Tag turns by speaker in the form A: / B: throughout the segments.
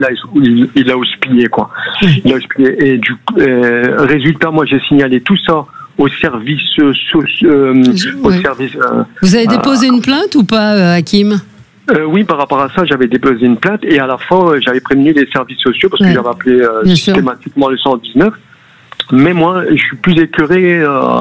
A: il a houspillé, quoi. Il a houspillé. Et résultat, moi, j'ai signalé tout ça au service
B: Vous avez déposé une plainte ou pas, Hakim?
A: Oui, par rapport à ça, j'avais déposé une plainte et à la fin, j'avais prévenu les services sociaux parce que j'avais appelé systématiquement le 119. Mais moi, je suis plus écœuré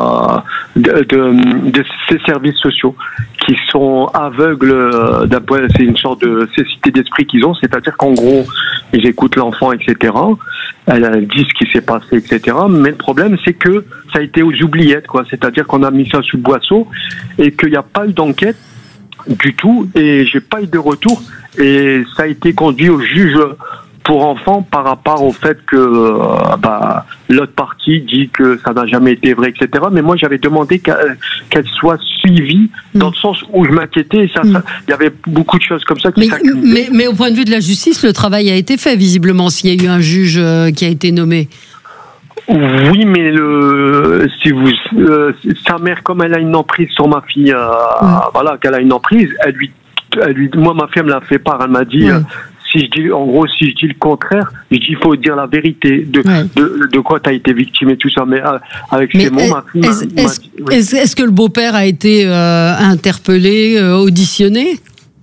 A: de ces services sociaux qui sont aveugles d'un point. C'est une sorte de cécité d'esprit qu'ils ont, c'est-à-dire qu'en gros, ils écoutent l'enfant, etc. Elle dit ce qui s'est passé, etc. Mais le problème, c'est que ça a été aux oubliettes, quoi. C'est-à-dire qu'on a mis ça sous le boisseau et qu'il n'y a pas eu d'enquête du tout et j'ai pas eu de retour et ça a été conduit au juge pour enfants par rapport au fait que l'autre partie dit que ça n'a jamais été vrai, etc. Mais moi, j'avais demandé qu'elle soit suivie dans le sens où je m'inquiétais. Il y avait beaucoup de choses comme ça qui s'accumulaient.
B: Mais au point de vue de la justice, le travail a été fait, visiblement, s'il y a eu un juge qui a été nommé.
A: Oui, mais sa mère, comme elle a une emprise sur ma fille, qu'elle a une emprise, moi, ma fille me l'a fait part, elle m'a dit... Si je dis le contraire, je dis il faut dire la vérité de quoi tu as été victime et tout ça. Mais avec ces mots, ma fille
B: est-ce que le beau-père a été interpellé, auditionné?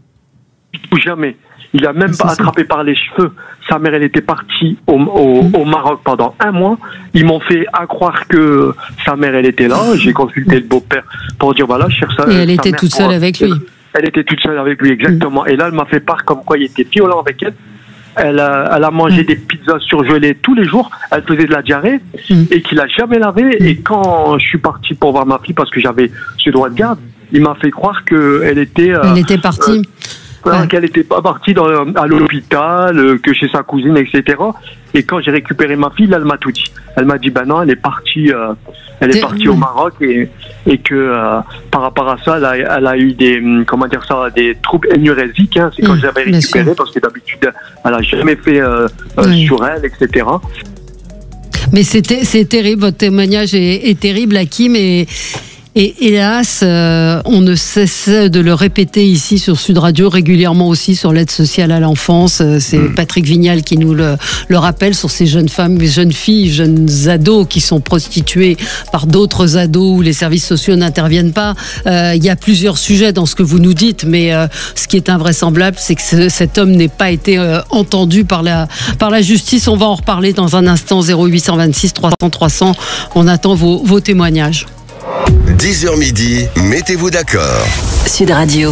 A: Jamais. Il a même pas attrapé par les cheveux. Sa mère, elle était partie au Maroc pendant 1 mois. Ils m'ont fait croire que sa mère, elle était là. J'ai consulté le beau-père pour dire voilà, je cherche ça.
B: Et elle était toute seule avec lui.
A: Elle était toute seule avec lui, exactement. Et là, elle m'a fait part comme quoi il était violent avec elle. Elle a mangé des pizzas surgelées tous les jours. Elle faisait de la diarrhée et qu'il a jamais lavé. Et quand je suis parti pour voir ma fille, parce que j'avais ce droit de garde, il m'a fait croire qu'elle était...
B: elle était partie.
A: Qu'elle n'était pas partie à l'hôpital, que chez sa cousine, etc. Et quand j'ai récupéré ma fille, là, elle m'a tout dit. Elle m'a dit, non, elle est partie au Maroc et que par rapport à ça, elle a eu des troubles énurésiques. C'est quand je l'avais récupérée parce que d'habitude, elle n'a jamais fait sur elle, etc.
B: Mais c'est terrible, votre témoignage est terrible, Hakim, et hélas, on ne cesse de le répéter ici sur Sud Radio, régulièrement aussi sur l'aide sociale à l'enfance. C'est Patrick Vignal qui nous le rappelle sur ces jeunes femmes, jeunes filles, jeunes ados qui sont prostituées par d'autres ados où les services sociaux n'interviennent pas. Il y a plusieurs sujets dans ce que vous nous dites, mais ce qui est invraisemblable, c'est que cet homme n'ait pas été entendu par la justice. On va en reparler dans un instant. 0826 300 300. On attend vos témoignages.
C: 10h midi, mettez-vous d'accord.
D: Sud Radio.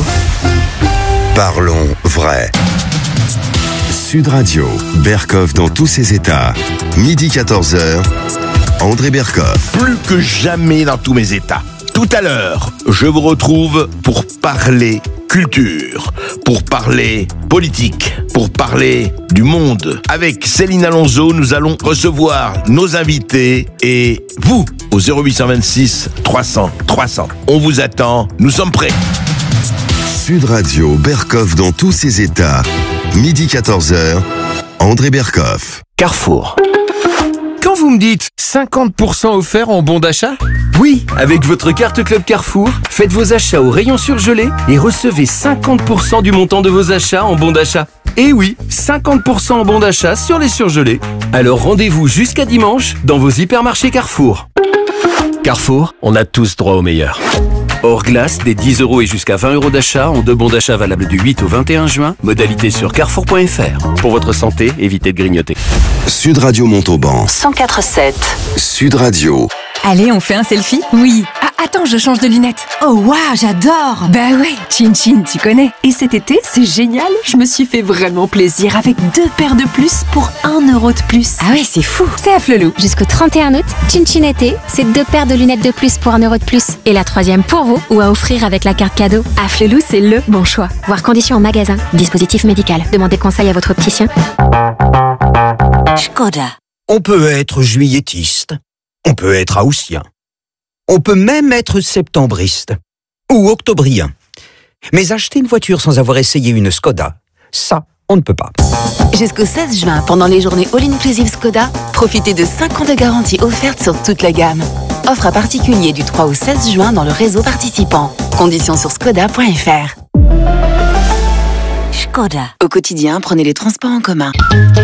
C: Parlons vrai. Sud Radio, Berkoff dans tous ses états. Midi 14h, André Berkoff.
E: Plus que jamais dans tous mes états. Tout à l'heure, je vous retrouve pour parler culture, pour parler politique, pour parler du monde. Avec Céline Alonso, nous allons recevoir nos invités et vous, au 0826 300 300. On vous attend, nous sommes prêts.
C: Sud Radio, Berkoff dans tous ses états. Midi 14h, André Berkoff.
E: Carrefour.
F: Quand vous me dites 50% offert en bon d'achat? Oui, avec votre carte Club Carrefour, faites vos achats au rayon surgelé et recevez 50% du montant de vos achats en bon d'achat. Et oui, 50% en bon d'achat sur les surgelés. Alors rendez-vous jusqu'à dimanche dans vos hypermarchés Carrefour. Carrefour, on a tous droit au meilleur. Hors glace, des 10 € et jusqu'à 20 € d'achat en 2 bons d'achat valables du 8 au 21 juin. Modalité sur carrefour.fr. Pour votre santé, évitez de grignoter.
C: Sud Radio Montauban.
D: 104.7.
C: Sud Radio.
G: Allez, on fait un selfie? Oui. Ah, attends, je change de lunettes. Oh, waouh, j'adore. Bah ouais, Chin Chin, tu connais. Et cet été, c'est génial. Je me suis fait vraiment plaisir avec 2 paires de plus pour 1 € de plus.
H: Ah ouais, c'est fou.
G: C'est à Flelou.
H: Jusqu'au 31 août, Chin Chin été, c'est 2 paires de lunettes de plus pour 1 € de plus. Et la 3e pour vous ou à offrir avec la carte cadeau.
G: À Flelou, c'est le bon choix.
H: Voir conditions en magasin. Dispositif médical. Demandez conseil à votre opticien.
D: Skoda.
I: On peut être juilletiste. On peut être haussien. On peut même être septembriste. Ou octobrien. Mais acheter une voiture sans avoir essayé une Skoda, ça, on ne peut pas.
D: Jusqu'au 16 juin, pendant les journées All-Inclusive Skoda, profitez de 5 ans de garantie offerte sur toute la gamme. Offre à particulier du 3 au 16 juin dans le réseau participant. Conditions sur skoda.fr. Skoda. Au quotidien, prenez les transports en commun.